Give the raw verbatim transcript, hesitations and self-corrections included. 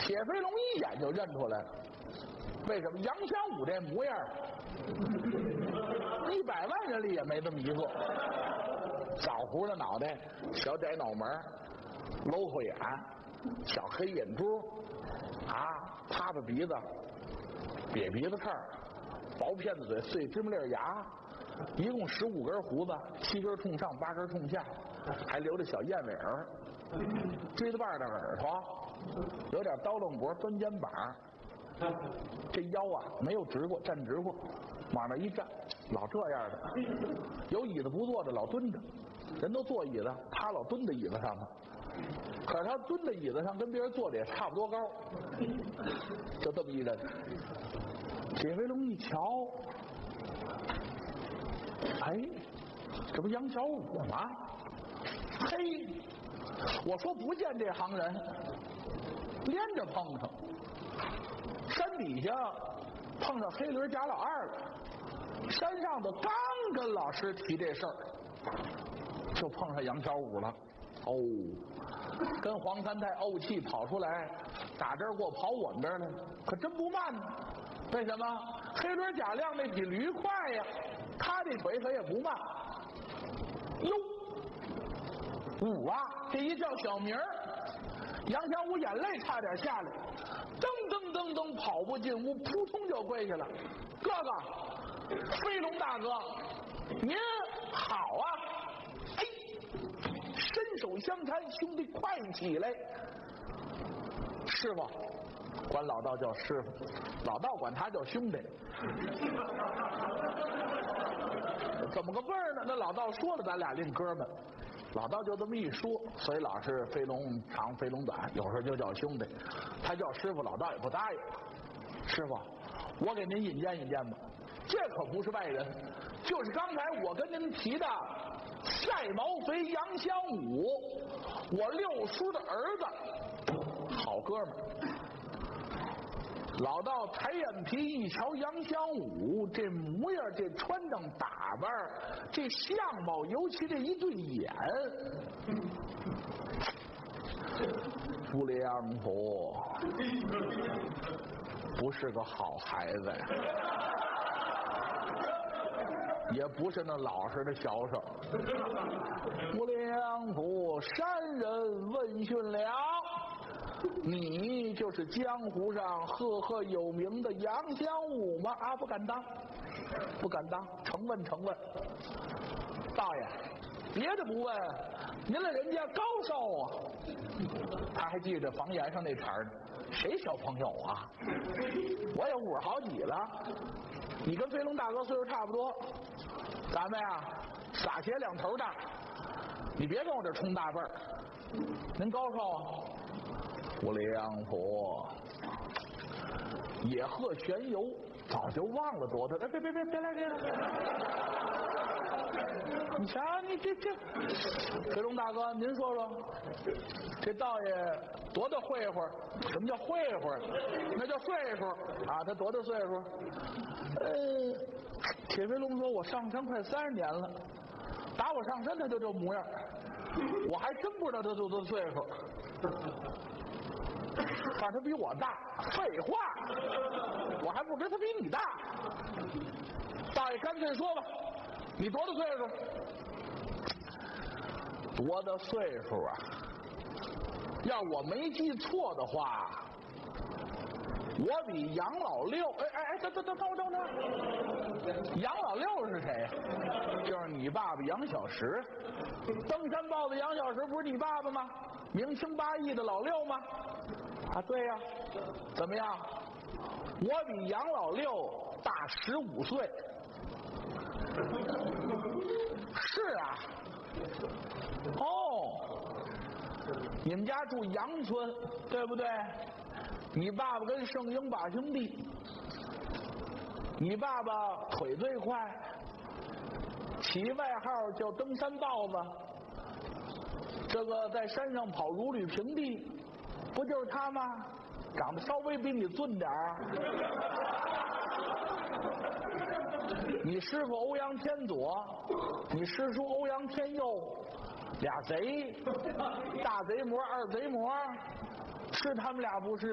铁飞龙一眼就认出来了。为什么？杨香武这模样，一百万人里也没这么一个。枣胡的脑袋，小窄脑门，搂口眼，小黑眼珠，啊，塌巴鼻子，瘪鼻子翅儿，薄片子嘴，碎芝麻粒牙，一共十五根胡子，七根冲上，八根冲下，还留着小燕尾儿，锥子瓣的耳朵，有点刀楞脖，端肩膀，这腰啊没有直过，站直过，往那一站，老这样的，有椅子不坐着，老蹲着，人都坐椅子，他老蹲在椅子上头。可是他蹲在椅子上跟别人坐的也差不多高，就这么一人。铁飞龙一瞧，哎，这不杨小武吗？嘿，我说不见这行人，连着碰上，山底下碰上黑驴贾老二了，山上的刚跟老师提这事儿，就碰上杨小武了。哦，跟黄三太怄气跑出来，打这儿过跑我们这儿来，可真不慢呢。为什么？黑驴贾亮那匹驴快呀，他这腿可也不慢。哟，武啊，这一叫小名儿，杨小武眼泪差点下来，噔噔噔噔跑步进屋，扑通就跪下了。哥哥，飞龙大哥，您好啊！哎。伸手相搀，兄弟快起来！师傅，管老道叫师傅，老道管他叫兄弟，怎么个味儿呢？那老道说了，咱俩另哥们，老道就这么一说，所以老是飞龙长飞龙短，有时候就叫兄弟。他叫师傅，老道也不答应。师傅，我给您引荐引荐吧，这可不是外人，就是刚才我跟您提的赛毛肥杨香武，我六叔的儿子，好哥们儿。老道抬眼皮一瞧杨香武这模样，这穿着打扮，这相貌，尤其这一对眼，不良婆不是个好孩子呀，也不是那老实的小手。不良婆，山人问讯了，你就是江湖上赫赫有名的杨香武吗？啊，不敢当，不敢当，承问承问。大爷，别的不问，您了人家高寿啊？他还记着房檐上那茬儿呢，谁小朋友啊？我也五十好几了，你跟飞龙大哥岁数差不多，咱们呀撒鞋两头大，你别跟我这冲大辈儿。您高寿啊？不良婆，野鹤玄游，早就忘了多的。哎，别别别别来别来！你瞧，你这这，飞龙大哥，您说说，这道爷多大会会？什么叫会会？那叫岁数啊！他多大岁数？呃，铁飞龙说，我上山快三十年了，打我上山他就这模样，我还真不知道他多大岁数。反正他比我大，废话，我还不知他比你大。大爷干脆说吧，你多大岁数？多大岁数啊？要我没记错的话，我比杨老六，哎哎哎，等等等等等等，杨老六是谁？就是你爸爸杨小石，登山豹的杨小石不是你爸爸吗？明清八义的老六吗？啊，对呀、啊，怎么样？我比杨老六大十五岁。是啊。哦，你们家住杨村，对不对？你爸爸跟圣婴把兄弟，你爸爸腿最快，起外号叫登山豹子。这个在山上跑如履平地。不就是他吗？长得稍微比你俊点儿。你师傅欧阳天左，你师叔欧阳天佑，俩贼，大贼魔二贼魔，是他们俩不是？